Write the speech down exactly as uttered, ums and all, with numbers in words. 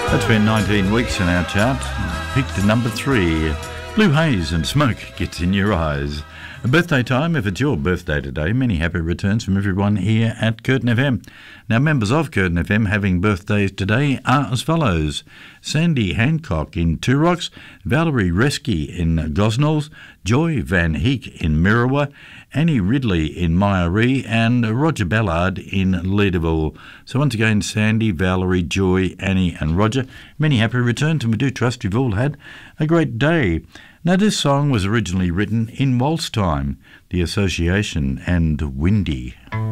That's been nineteen weeks in our chart. Peaked to number three. Blue Haze and Smoke Gets in Your Eyes. A birthday time, if it's your birthday today. Many happy returns from everyone here at Curtin F M. Now, members of Curtin F M having birthdays today are as follows. Sandy Hancock in Two Rocks, Valerie Reski in Gosnells, Joy Van Heek in Mirawa, Annie Ridley in Myaree, and Roger Ballard in Leederville. So once again, Sandy, Valerie, Joy, Annie and Roger, many happy returns, and we do trust you've all had a great day. Now, this song was originally written in waltz time, the Association and Windy.